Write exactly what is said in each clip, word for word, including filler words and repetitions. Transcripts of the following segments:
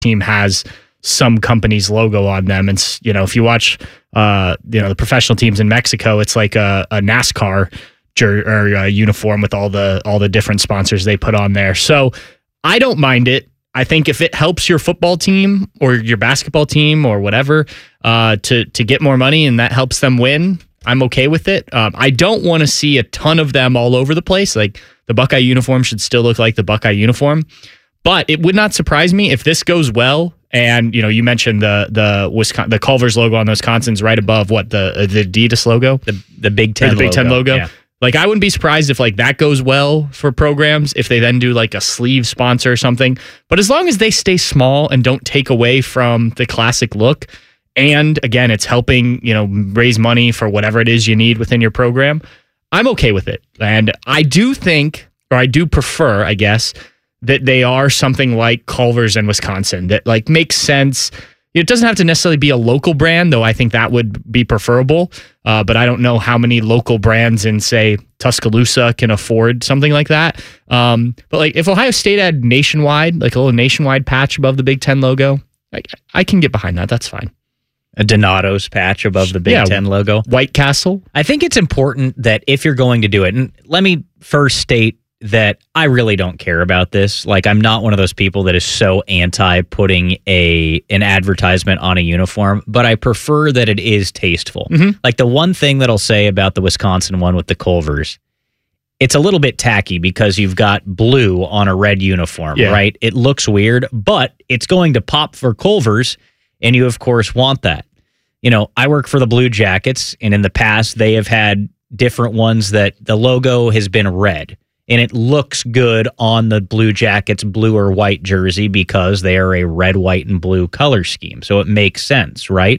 team has some company's logo on them. And, you know, if you watch, uh, you know, the professional teams in Mexico, it's like a, a NASCAR jer- or a uniform with all the, all the different sponsors they put on there. So I don't mind it. I think if it helps your football team or your basketball team or whatever, uh, to, to get more money and that helps them win, I'm okay with it. Um, I don't want to see a ton of them all over the place. Like the Buckeye uniform should still look like the Buckeye uniform, but it would not surprise me if this goes well. And you know, you mentioned the the Wisconsin, the Culver's logo on the Wisconsin's right above what the the Adidas logo, the the Big Ten, the Big logo. Ten logo. Yeah. Like I wouldn't be surprised if like that goes well for programs if they then do like a sleeve sponsor or something. But as long as they stay small and don't take away from the classic look. And again, it's helping, you know, raise money for whatever it is you need within your program. I'm okay with it. And I do think, or I do prefer, I guess, that they are something like Culver's in Wisconsin that like makes sense. It doesn't have to necessarily be a local brand, though I think that would be preferable. Uh, but I don't know how many local brands in, say, Tuscaloosa can afford something like that. Um, but like if Ohio State had nationwide, like a little nationwide patch above the Big Ten logo, I, I can get behind that. That's fine. A Donato's patch above the Big yeah, Ten logo. White Castle. I think it's important that if you're going to do it, and let me first state that I really don't care about this. Like, I'm not one of those people that is so anti putting a an advertisement on a uniform, but I prefer that it is tasteful. Mm-hmm. Like, the one thing that I'll say about the Wisconsin one with the Culvers, it's a little bit tacky because you've got blue on a red uniform, yeah. right? It looks weird, but it's going to pop for Culvers. And you, of course, want that. You know, I work for the Blue Jackets, and in the past, they have had different ones that the logo has been red, and it looks good on the Blue Jackets blue or white jersey because they are a red, white, and blue color scheme. So it makes sense, right?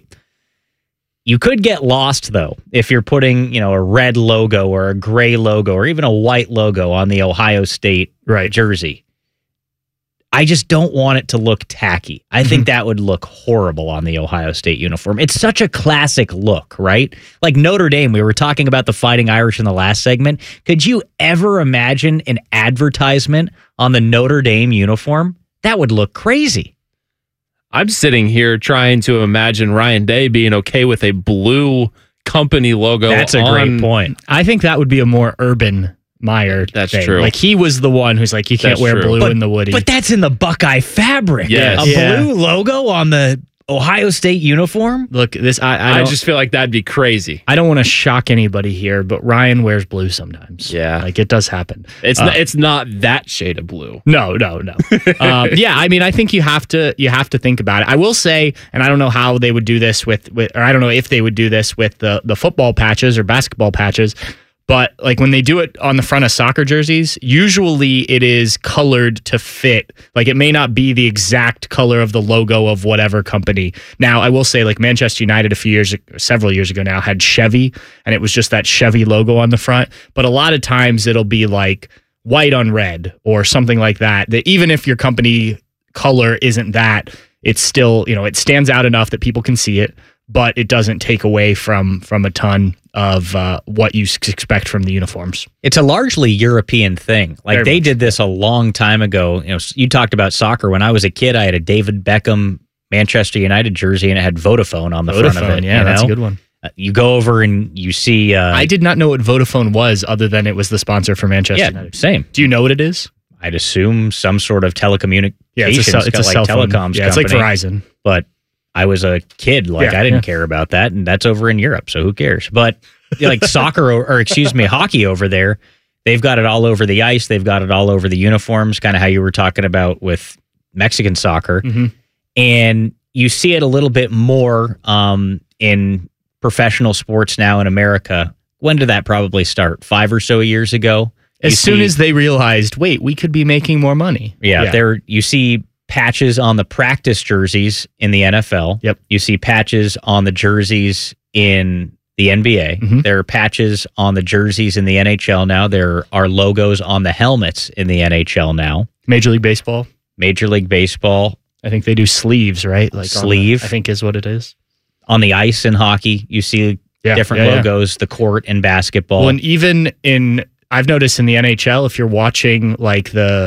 You could get lost, though, if you're putting, you know, a red logo or a gray logo or even a white logo on the Ohio State right. jersey. I just don't want it to look tacky. I think that would look horrible on the Ohio State uniform. It's such a classic look, right? Like Notre Dame, we were talking about the Fighting Irish in the last segment. Could you ever imagine an advertisement on the Notre Dame uniform? That would look crazy. I'm sitting here trying to imagine Ryan Day being okay with a blue company logo. That's a on, great point. I think that would be a more urban Meyer That's thing. true. Like he was the one who's like, you can't That's wear true. blue But, in the Woody. but that's in the Buckeye fabric. Yes. A Yeah. blue logo on the Ohio State uniform? Look, this I I, I don't, just feel like that'd be crazy. I don't want to shock anybody here, but Ryan wears blue sometimes. Yeah. like it does happen. It's Uh, not, it's not that shade of blue. No, no, no. um, yeah, I mean, I think you have to you have to think about it. I will say, and I don't know how they would do this with, with or I don't know if they would do this with the the football patches or basketball patches. But like when they do it on the front of soccer jerseys, usually it is colored to fit. Like it may not be the exact color of the logo of whatever company. Now, I will say like Manchester United a few years, several years ago now had Chevy, and it was just that Chevy logo on the front. But a lot of times it'll be like white on red or something like that. That even if your company color isn't that, it's still, you know, it stands out enough that people can see it, but it doesn't take away from from a ton of uh, what you expect from the uniforms. It's a largely European thing. Like Very they much. did this a long time ago. You know, you talked about soccer. When I was a kid, I had a David Beckham Manchester United jersey, and it had Vodafone on the front of it. yeah, you that's know? a good one. Uh, you go over and you see. Uh, I did not know what Vodafone was, other than it was the sponsor for Manchester yeah, United. same. Do you know what it is? I'd assume some sort of telecommunications. Yeah, it's a, cell, it's a like cell phone. telecoms Yeah, it's like company. Verizon. But I was a kid. Like Yeah, I didn't yeah. care about that, and that's over in Europe. So who cares? But like soccer or, or excuse me, hockey over there, they've got it all over the ice. They've got it all over the uniforms. Kind of how you were talking about with Mexican soccer, Mm-hmm. and you see it a little bit more um, in professional sports now in America. When did that probably start? Five or so years ago. As You soon see- as they realized, wait, we could be making more money. Yeah, there you see patches on the practice jerseys in the N F L. Yep. You see patches on the jerseys in the N B A. Mhm. There are patches on the jerseys in the N H L now. There are logos on the helmets in the N H L now. Major League Baseball. Major League Baseball. I think they do sleeves, right? Like on the- Sleeve. I think is what it is. On the ice in hockey, you see Yeah, different yeah, yeah. logos, the court in basketball. Well, and even in, I've noticed in the N H L, if you're watching like the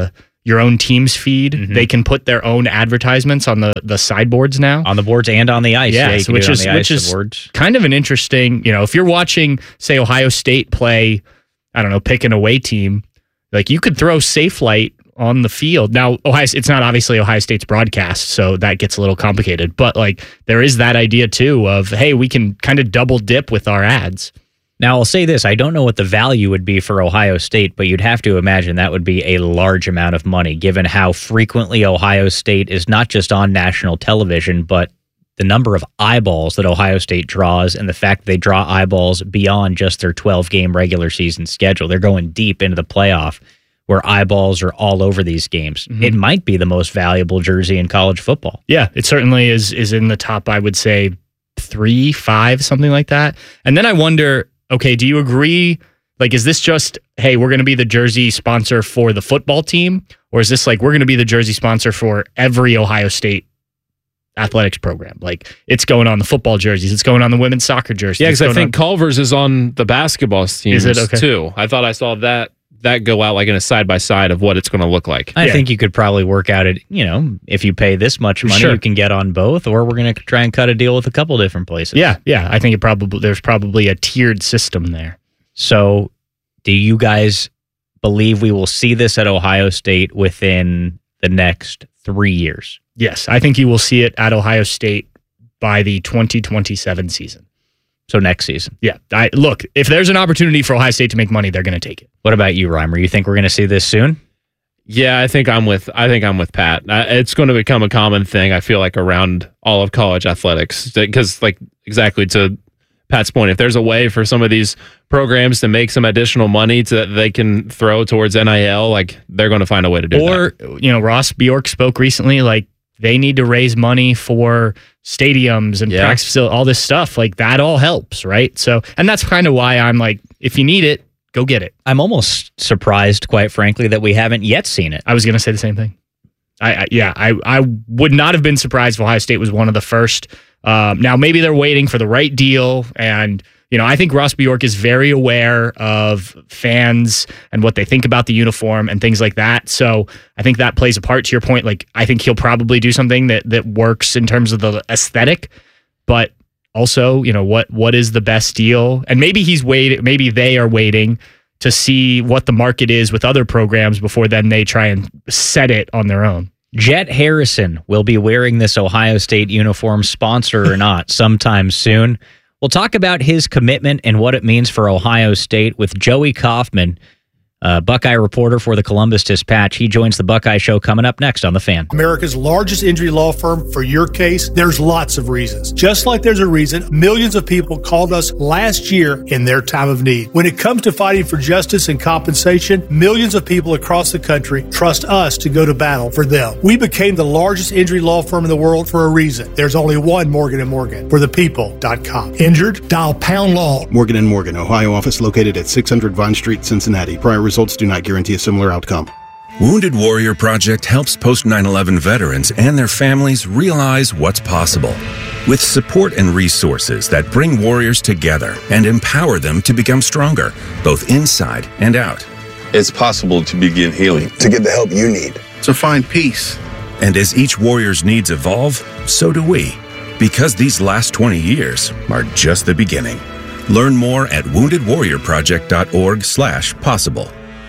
your own team's feed. Mm-hmm. They can put their own advertisements on the, the sideboards now. On the boards and on the ice. Yeah, yeah so which is, which is kind of an interesting, you know, if you're watching, say, Ohio State play, I don't know, pick an away team, like you could throw Safelite on the field. Now, Ohio, it's not obviously Ohio State's broadcast, so that gets a little complicated. But like there is that idea too of, hey, we can kind of double dip with our ads. Now, I'll say this. I don't know what the value would be for Ohio State, but you'd have to imagine that would be a large amount of money, given how frequently Ohio State is not just on national television, but the number of eyeballs that Ohio State draws and the fact that they draw eyeballs beyond just their twelve-game regular season schedule. They're going deep into the playoff where eyeballs are all over these games. Mm-hmm. It might be the most valuable jersey in college football. Yeah, it certainly is, is in the top, I would say, three, five, something like that. And then I wonder... Okay, do you agree? Like, is this just, hey, we're going to be the jersey sponsor for the football team? Or is this like, we're going to be the jersey sponsor for every Ohio State athletics program? Like, it's going on the football jerseys. It's going on the women's soccer jerseys. Yeah, because I think on... Culver's is on the basketball teams is it? Okay. too. I thought I saw that that go out like in a side-by-side of what it's going to look like. I yeah. think you could probably work out it, you know, if you pay this much money, sure. you can get on both, or we're going to try and cut a deal with a couple different places. Yeah, yeah. I think it probably there's probably a tiered system there. So do you guys believe we will see this at Ohio State within the next three years? Yes, I think you will see it at Ohio State by the twenty twenty-seven season. So next season. Yeah. I look, if there's an opportunity for Ohio State to make money, they're going to take it. What about you, Reimer? You think we're going to see this soon? Yeah, I think I'm with I think I'm with Pat. Uh, it's going to become a common thing, I feel like, around all of college athletics. Because, like, exactly to Pat's point, if there's a way for some of these programs to make some additional money to, that they can throw towards N I L, like, they're going to find a way to do or, that. Or, you know, Ross Bjork spoke recently, like, they need to raise money for stadiums and yeah. practice facilities, all this stuff. Like, that all helps, right? So, and that's kind of why I'm like, if you need it, go get it. I'm almost surprised, quite frankly, that we haven't yet seen it. I was going to say the same thing. I, I yeah, I, I would not have been surprised if Ohio State was one of the first. Um, now, maybe they're waiting for the right deal. And, you know, I think Ross Bjork is very aware of fans and what they think about the uniform and things like that. So I think that plays a part to your point. Like, I think he'll probably do something that, that works in terms of the aesthetic, but also, you know, what what is the best deal? And maybe he's waiting, maybe they are waiting to see what the market is with other programs before then they try and set it on their own. Jet Harrison will be wearing this Ohio State uniform, sponsor or not, sometime soon. We'll talk about his commitment and what it means for Ohio State with Joey Kaufman, uh, Buckeye reporter for the Columbus Dispatch. He joins the Buckeye Show coming up next on The Fan. America's largest injury law firm. For your case, there's lots of reasons. Just like there's a reason millions of people called us last year in their time of need. When it comes to fighting for justice and compensation, millions of people across the country trust us to go to battle for them. We became the largest injury law firm in the world for a reason. There's only one Morgan and Morgan, for the people dot com. Injured? Dial pound law. Morgan and Morgan, Ohio office located at six hundred Vine Street, Cincinnati. Prior results do not guarantee a similar outcome. Wounded Warrior Project helps post nine eleven veterans and their families realize what's possible. With support and resources that bring warriors together and empower them to become stronger, both inside and out. It's possible to begin healing. To get the help you need. To find peace. And as each warrior's needs evolve, so do we. Because these last twenty years are just the beginning. Learn more at wounded warrior project dot org slash possible.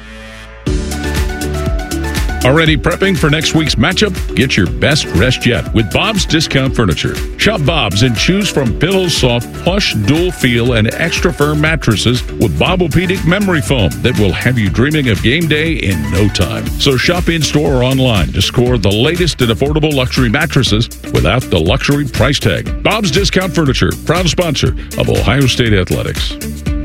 Already prepping for next week's matchup? Get your best rest yet with Bob's Discount Furniture. Shop Bob's and choose from pillows, soft, plush, dual feel, and extra firm mattresses with Bobopedic memory foam that will have you dreaming of game day in no time. So shop in-store or online to score the latest and affordable luxury mattresses without the luxury price tag. Bob's Discount Furniture, proud sponsor of Ohio State Athletics.